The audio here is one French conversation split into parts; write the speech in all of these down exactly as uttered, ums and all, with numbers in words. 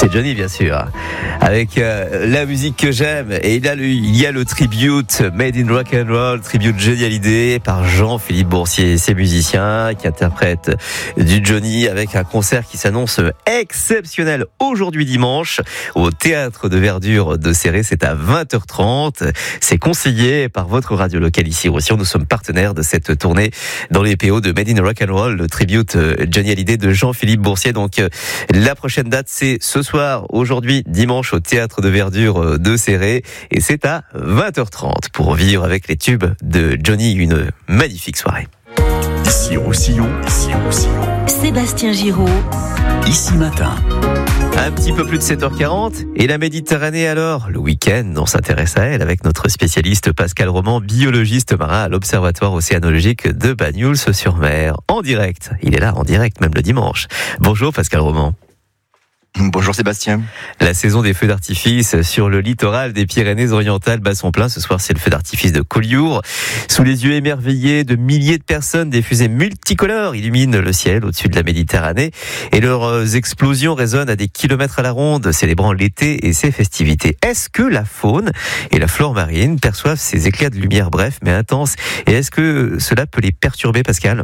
C'est Johnny, bien sûr, avec euh, la musique que j'aime. Et il y a le, il y a le tribute Made in Rock and Roll, tribute Johnny Hallyday par Jean-Philippe Boursier, ses musiciens qui interprètent du Johnny avec un concert qui s'annonce exceptionnel aujourd'hui dimanche au Théâtre de Verdure de Céré. C'est à vingt heures trente. C'est conseillé par votre radio locale ici aussi. Nous sommes partenaires de cette tournée dans les P O de Made in Rock and Roll, le tribute Johnny Hallyday de Jean-Philippe Boursier. Donc la prochaine date, c'est ce soir, aujourd'hui, dimanche, au Théâtre de Verdure de Céré. Et c'est à vingt heures trente pour vivre avec les tubes de Johnny une magnifique soirée. Ici Roussillon, ici Roussillon. Sébastien Giraud. Ici Matin. Un petit peu plus de sept heures quarante. Et la Méditerranée alors? Le week-end, on s'intéresse à elle avec notre spécialiste Pascal Roman, biologiste marin à l'Observatoire océanologique de Banyuls-sur-Mer. En direct. Il est là en direct, même le dimanche. Bonjour Pascal Roman. Bonjour Sébastien. La saison des feux d'artifice sur le littoral des Pyrénées-Orientales bat son plein. Ce soir, c'est le feu d'artifice de Collioure. Sous les yeux émerveillés de milliers de personnes, des fusées multicolores illuminent le ciel au-dessus de la Méditerranée. Et leurs explosions résonnent à des kilomètres à la ronde, célébrant l'été et ses festivités. Est-ce que la faune et la flore marine perçoivent ces éclats de lumière brefs mais intenses? Et est-ce que cela peut les perturber, Pascal?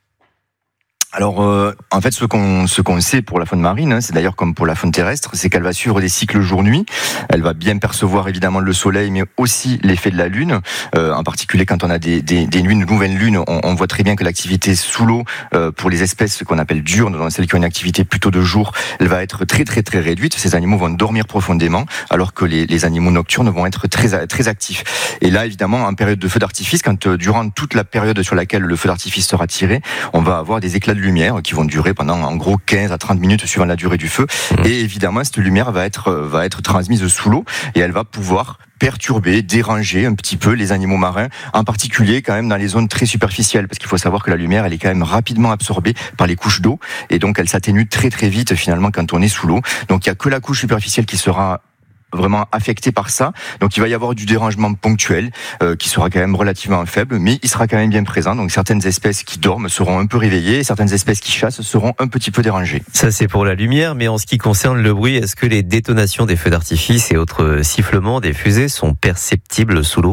Alors, euh, en fait, ce qu'on ce qu'on sait pour la faune marine, hein, c'est d'ailleurs comme pour la faune terrestre, c'est qu'elle va suivre des cycles jour-nuit. Elle va bien percevoir évidemment le soleil, mais aussi l'effet de la lune. Euh, en particulier, quand on a des des, des lunes, de nouvelles lunes, on, on voit très bien que l'activité sous l'eau, euh, pour les espèces qu'on appelle diurnes, dans celles qui ont une activité plutôt de jour, elle va être très très très réduite. Ces animaux vont dormir profondément, alors que les, les animaux nocturnes vont être très très actifs. Et là, évidemment, en période de feu d'artifice, quand euh, durant toute la période sur laquelle le feu d'artifice sera tiré, on va avoir des éclats de lumière qui vont durer pendant en gros quinze à trente minutes suivant la durée du feu. Mmh. Et évidemment, cette lumière va être va être transmise sous l'eau et elle va pouvoir perturber, déranger un petit peu les animaux marins, en particulier quand même dans les zones très superficielles, parce qu'il faut savoir que la lumière, elle est quand même rapidement absorbée par les couches d'eau et donc elle s'atténue très très vite finalement quand on est sous l'eau. Donc il y a que la couche superficielle qui sera vraiment affecté par ça, donc il va y avoir du dérangement ponctuel euh, qui sera quand même relativement faible, mais il sera quand même bien présent. Donc certaines espèces qui dorment seront un peu réveillées, et certaines espèces qui chassent seront un petit peu dérangées. Ça c'est pour la lumière, mais en ce qui concerne le bruit, est-ce que les détonations des feux d'artifice et autres sifflements des fusées sont perceptibles sous l'eau ?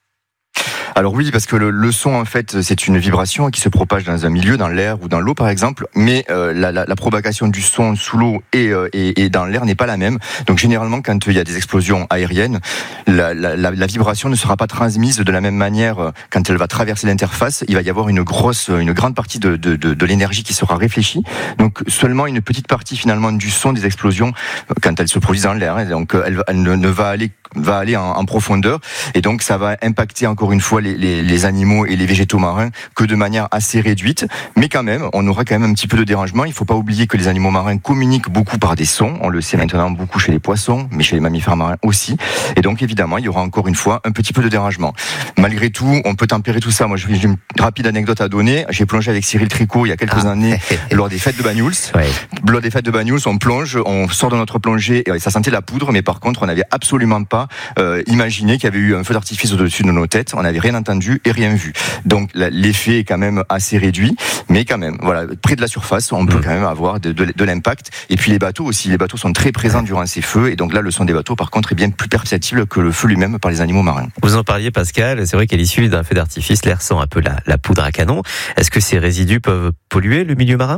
Alors oui, parce que le, le son, en fait, c'est une vibration qui se propage dans un milieu, dans l'air ou dans l'eau, par exemple. Mais euh, la, la, la propagation du son sous l'eau et, euh, et, et dans l'air n'est pas la même. Donc généralement, quand il y a des explosions aériennes, la, la, la, la vibration ne sera pas transmise de la même manière quand elle va traverser l'interface. Il va y avoir une grosse, une grande partie de, de, de, de l'énergie qui sera réfléchie. Donc seulement une petite partie finalement du son des explosions quand elles se produisent dans l'air. Donc elle, elle ne, ne va aller va aller en, en profondeur et donc ça va impacter encore une fois les, les, les animaux et les végétaux marins que de manière assez réduite, mais quand même on aura quand même un petit peu de dérangement. Il faut pas oublier que les animaux marins communiquent beaucoup par des sons, on le sait maintenant beaucoup chez les poissons, mais chez les mammifères marins aussi, et donc évidemment il y aura encore une fois un petit peu de dérangement. Malgré tout, on peut tempérer tout ça. Moi j'ai une rapide anecdote à donner. J'ai plongé avec Cyril Tricot il y a quelques ah. années lors des fêtes de Banyuls. Ouais. Lors des fêtes de Banyuls, on plonge, on sort de notre plongée et ça sentait la poudre, mais par contre on n'avait absolument pas Euh, imaginer qu'il y avait eu un feu d'artifice au-dessus de nos têtes, on n'avait rien entendu et rien vu. Donc la, l'effet est quand même assez réduit, mais quand même, voilà, près de la surface, on peut mmh. quand même avoir de, de, de l'impact. Et puis les bateaux aussi, les bateaux sont très présents durant ces feux, et donc là le son des bateaux par contre est bien plus perceptible que le feu lui-même par les animaux marins. Vous en parliez Pascal, c'est vrai qu'à l'issue d'un feu d'artifice, l'air sent un peu la, la poudre à canon. Est-ce que ces résidus peuvent polluer le milieu marin ?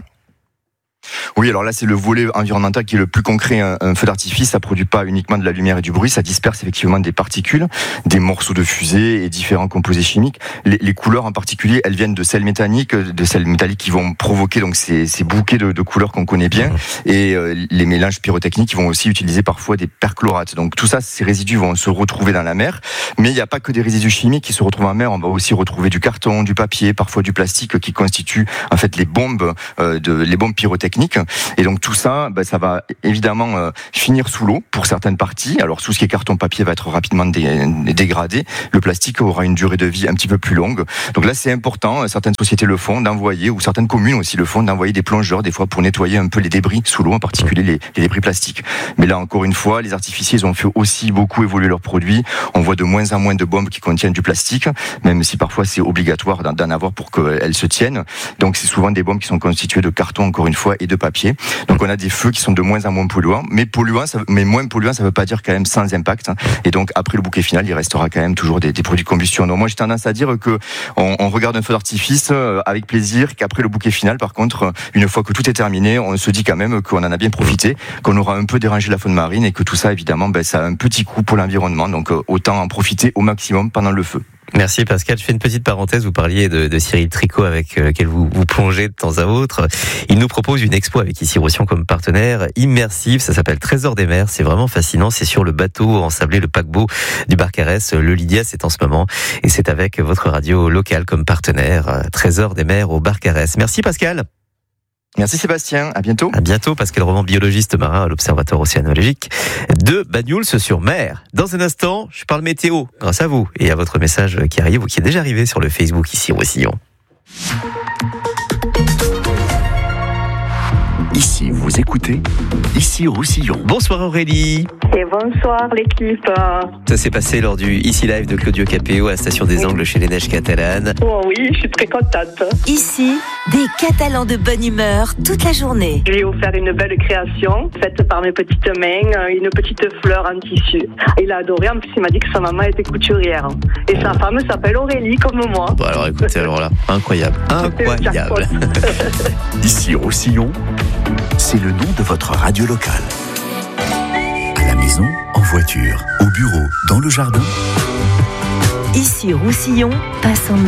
Oui, alors là, c'est le volet environnemental qui est le plus concret. Un, un feu d'artifice, ça produit pas uniquement de la lumière et du bruit, ça disperse effectivement des particules, des morceaux de fusée et différents composés chimiques. Les, les couleurs en particulier, elles viennent de sels métalliques, de sels métalliques qui vont provoquer donc ces, ces bouquets de, de couleurs qu'on connaît bien. Et euh, les mélanges pyrotechniques, ils vont aussi utiliser parfois des perchlorates. Donc tout ça, ces résidus vont se retrouver dans la mer. Mais il n'y a pas que des résidus chimiques qui se retrouvent en mer. On va aussi retrouver du carton, du papier, parfois du plastique, qui constituent en fait les bombes, euh, de, les bombes pyrotechniques. Et donc tout ça, ben, ça va évidemment euh, finir sous l'eau pour certaines parties. Alors tout ce qui est carton-papier va être rapidement dé- dégradé. Le plastique aura une durée de vie un petit peu plus longue. Donc là, c'est important. Certaines sociétés le font d'envoyer, ou certaines communes aussi le font, d'envoyer des plongeurs des fois pour nettoyer un peu les débris sous l'eau, en particulier les, les débris plastiques. Mais là, encore une fois, les artificiers ils ont fait aussi beaucoup évoluer leurs produits. On voit de moins en moins de bombes qui contiennent du plastique, même si parfois c'est obligatoire d'en avoir pour qu'elles se tiennent. Donc c'est souvent des bombes qui sont constituées de carton, encore une fois, et et de papier. Donc on a des feux qui sont de moins en moins polluants, mais polluants, ça, mais moins polluants, ça veut pas dire quand même sans impact. Et donc après le bouquet final, il restera quand même toujours des, des produits de combustion. Donc moi j'ai tendance à dire que on, on regarde un feu d'artifice avec plaisir, qu'après le bouquet final, par contre, une fois que tout est terminé, on se dit quand même qu'on en a bien profité, qu'on aura un peu dérangé la faune marine et que tout ça évidemment, ben, ça a un petit coût pour l'environnement. Donc autant en profiter au maximum pendant le feu. Merci Pascal. Je fais une petite parenthèse. Vous parliez de, de Cyril Tricot avec lequel vous vous plongez de temps à autre. Il nous propose une expo avec Ici Roussillon comme partenaire immersive. Ça s'appelle Trésor des mers. C'est vraiment fascinant. C'est sur le bateau ensablé, le paquebot du Barcarès. Le Lydia, c'est en ce moment. Et c'est avec votre radio locale comme partenaire. Trésor des mers au Barcarès. Merci Pascal. Merci Sébastien, à bientôt. À bientôt, Pascal Roman, biologiste marin à l'Observatoire océanologique de Banyuls-sur-Mer. Dans un instant, je parle météo, grâce à vous et à votre message qui arrive ou qui est déjà arrivé sur le Facebook Ici Roussillon. Ici, vous écoutez Ici Roussillon. Bonsoir Aurélie. Et bonsoir l'équipe. Ça s'est passé lors du Ici Live de Claudio Capéo à la Station des Angles chez les Neiges Catalanes. Oh oui, je suis très contente. Ici, des Catalans de bonne humeur toute la journée. Je lui ai offert une belle création faite par mes petites mains, une petite fleur en tissu. Il a adoré, en plus il m'a dit que sa maman était couturière. Et sa femme s'appelle Aurélie comme moi. Bon alors écoutez, alors là, incroyable, incroyable. Ici Roussillon, c'est le nom de votre radio locale. À la maison, en voiture, au bureau, dans le jardin. Ici Roussillon, passe en